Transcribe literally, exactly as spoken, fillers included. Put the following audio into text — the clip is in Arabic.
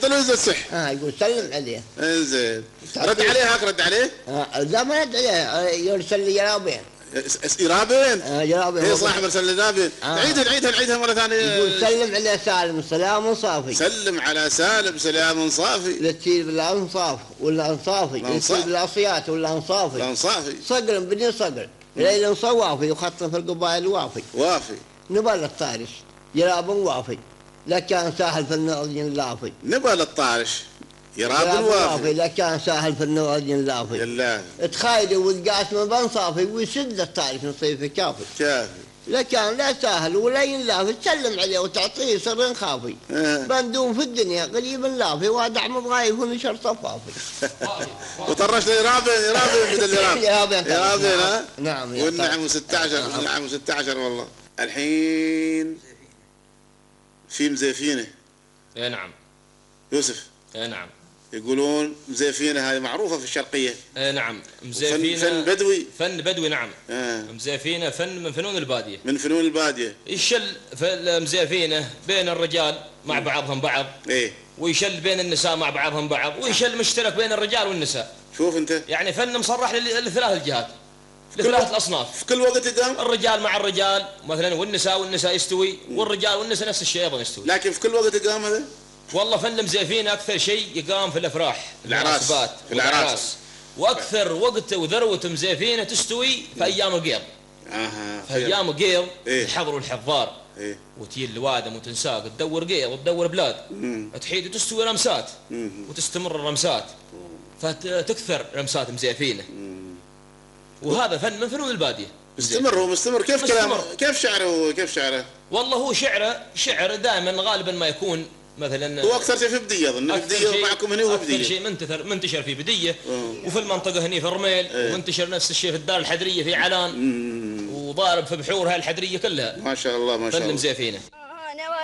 له ينزل صح. اه يقول سلم عليه. انزين رد عليه هاك رد عليه؟ اه لا ما رد عليه، يرسل لي جرابين. يرابين؟ اه جرابين. هي صاحب ارسل لي جرابين. آه. عيدها عيدها عيدها مرة ثانية. يقول سلم على سالم سلام صافي. سلم على سالم سلام صافي. لا تصير بالانصاف ولا انصافي، لا تصير بالاصيات ولا انصافي. انصافي. صقر بني صقر، ليل صوافي وخط في القبائل وافي. وافي. نبال الطارش جراب وافي، لا كان ساهل في النوادي لافي. نبال الطارش جراب وافي، لا كان ساهل في النوادي لافي. يلا تخايلي والقاسم بنصافي ويسد الطارش نصيف كافي. كافي. لا كان لا ساهل ولا ينلافي، تسلم عليه وتعطيه سر خافي. أه. بندوم في الدنيا قريب لافي، وادع مضايف ونشر صفافي. وطرش لي رابين رابين بدل رابين. يا رابين يا رابين ها؟ نعم. والنعم ستة عشر والنعم ستة عشر والله. الحين في مزيفينه. اي نعم. يوسف. اي نعم. يقولون مزيفينه هذه معروفة في الشرقية. اي نعم. مزيفينه فن, فن بدوي. فن بدوي نعم. آه. مزيفينه فن من فنون البادية. من فنون البادية. يشل في المزيفينه بين الرجال مع بعضهم بعض. ايه. ويشل بين النساء مع بعضهم بعض، ويشل مشترك بين الرجال والنساء. شوف انت. يعني فن مصرح للثلاث الجهات. لثلاث الأصناف. في كل وقت يقام؟ الرجال مع الرجال مثلا، والنساء والنساء يستوي، والرجال والنساء نفس الشيء أيضا يستوي. لكن في كل وقت يقام هذا؟ والله فن المزيفين أكثر شيء يقام في الأفراح، الأعراس، في الأعراس، وأكثر وقت وذروة مزيفينه تستوي في أيام القيض. اها. في أيام القيض إيه؟ يحضروا الحضار. إيه؟ وتجي الوادم وتنساق، تدور قيض وتدور بلاد، تحيد وتستوي رمسات، وتستمر الرمسات، فتكثر رمسات مزيفينه. وهذا فن من فنون البادية. مستمر هو مستمر. كيف كلامه؟ كيف شعره؟ كيف شعره؟ والله هو شعره شعر دائما غالبا ما يكون مثلا هو اكثر شيء في بديه، اظن بديه معكم هنا هو بديه. اكثر شيء منتشر منتشر في بديه. أوه. وفي المنطقه هنا في الرميل. ايه. ومنتشر نفس الشيء في الدار الحدريه في علان. مم. وضارب في بحورها الحدريه كلها. ما شاء الله ما شاء الله. فن مزيفينه.